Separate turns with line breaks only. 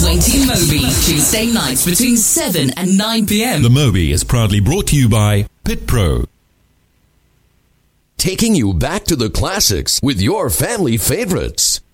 20 Moby, Tuesday nights between 7 and 9 p.m.
The Moby is proudly brought to you by Pit Pro.
Taking you back to the classics with your family favorites.